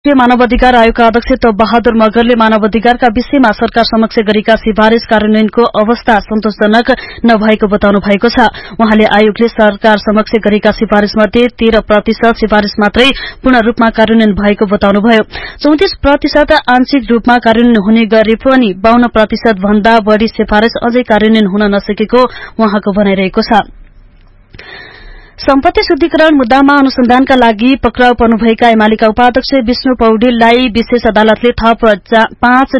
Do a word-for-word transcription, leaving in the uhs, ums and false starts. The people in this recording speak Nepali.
राष्ट्रिय मानवाधिकार आयोगका अध्यक्ष तप बहादुर मगरले मानवाधिकारका विषयमा सरकार समक्ष गरेका सिफारिश कार्यान्वयनको अवस्था सन्तोषजनक नभएको बताउनु भएको छ। उहाँले आयोगले सरकार समक्ष गरेका सिफारिश मध्ये तेह्र प्रतिशत सिफारिश मात्रै पूर्ण रूपमा कार्यान्वयन भएको बताउनुभयो। चौतिस प्रतिशत आंशिक रूपमा कार्यान्वयन हुने गरे पनि बाहन्न प्रतिशत भन्दा बढ़ी सिफारिश अझै कार्यान्वयन हुन नसकेको उहाँको भनाइरहेको छ। सम्पत्ति शुद्धिकरण मुद्दामा अनुसन्धानका लागि पक्राउ पर्नुभएका एमालेका उपाध्यक्ष विष्णु पौडेललाई विशेष अदालतले थप पाँच